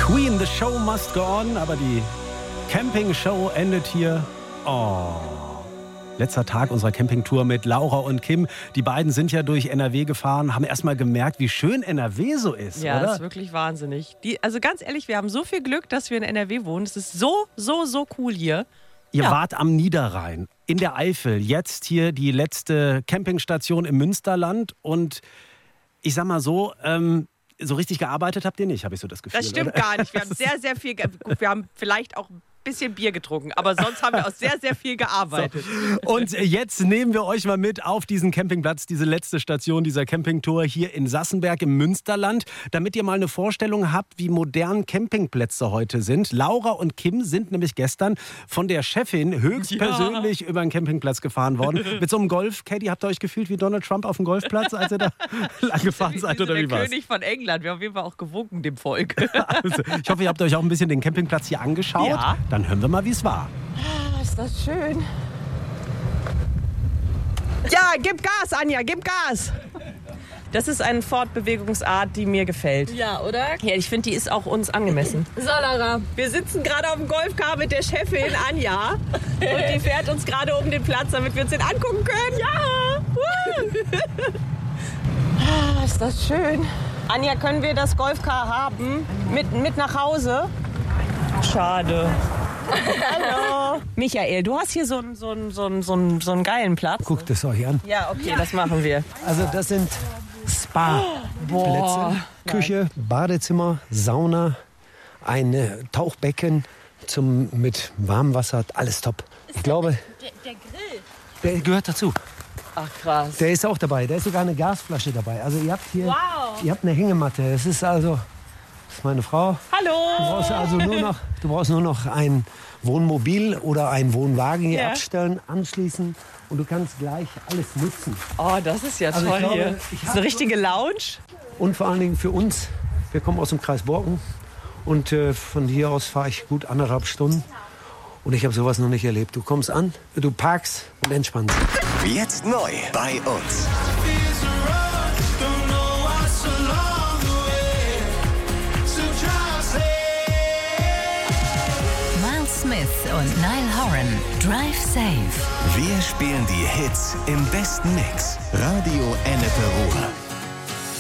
Queen, the show must go on, aber die Camping-Show endet hier. Oh. Letzter Tag unserer Campingtour mit Laura und Kim. Die beiden sind ja durch NRW gefahren, haben erst mal gemerkt, wie schön NRW so ist, ja, oder? Ja, das ist wirklich wahnsinnig. Also ganz ehrlich, wir haben so viel Glück, dass wir in NRW wohnen. Es ist so cool hier. Ihr wart am Niederrhein, in der Eifel. Jetzt hier die letzte Campingstation im Münsterland. Und ich sag mal so, so richtig gearbeitet habt ihr nicht, habe ich so das Gefühl. Das stimmt oder? gar nicht. Wir haben sehr viel, gut, wir haben vielleicht auch ein bisschen Bier getrunken, aber sonst haben wir auch sehr viel gearbeitet. So. Und jetzt nehmen wir euch mal mit auf diesen Campingplatz, diese letzte Station dieser Campingtour hier in Sassenberg im Münsterland, damit ihr mal eine Vorstellung habt, wie modern Campingplätze heute sind. Laura und Kim sind nämlich gestern von der Chefin höchstpersönlich über den Campingplatz gefahren worden. Mit so einem Golf-Caddy. Habt ihr euch gefühlt wie Donald Trump auf dem Golfplatz, als ihr da lang gefahren seid, oder wie war's? Der König von England. Wir haben auf jeden Fall auch gewunken dem Volk. Also, ich hoffe, ihr habt euch auch ein bisschen den Campingplatz hier angeschaut. Ja. Dann hören wir mal, wie es war. Ah, ist das schön. Ja, gib Gas, Anja, gib Gas. Das ist eine Fortbewegungsart, die mir gefällt. Ja, oder? Ja, ich finde, die ist auch uns angemessen. So, Lara. Wir sitzen gerade auf dem Golfcar mit der Chefin Anja und die fährt uns gerade um den Platz, damit wir uns den angucken können. Ja! Ah, ist das schön. Anja, können wir das Golfcar haben? Mit nach Hause? Schade. Hallo. Michael, du hast hier so einen geilen Platz. Guck das euch an. Ja, okay, das machen wir. Also das sind Spa-Plätze. Küche, Badezimmer, Sauna, ein Tauchbecken mit warmem Wasser, alles top. Ich glaube, Der Grill. der gehört dazu. Ach, krass. Der ist auch dabei. Da ist sogar eine Gasflasche dabei. Also ihr habt hier Wow. ihr habt eine Hängematte. Das ist meine Frau. Hallo. Du brauchst nur noch ein Wohnmobil oder ein Wohnwagen hier Ja. abstellen, anschließen und du kannst gleich alles nutzen. Oh, das ist ja Also toll ich glaube, hier. ich Das ist eine richtige Lounge. Und vor allen Dingen für uns, wir kommen aus dem Kreis Borken und von hier aus fahre ich gut 1,5 Stunden. Und ich habe sowas noch nicht erlebt. Du kommst an, du parkst und entspannst. Jetzt neu bei uns. Miles Smith und Niall Horan. Drive Safe. Wir spielen die Hits im besten Mix. Radio Ennepe Ruhr.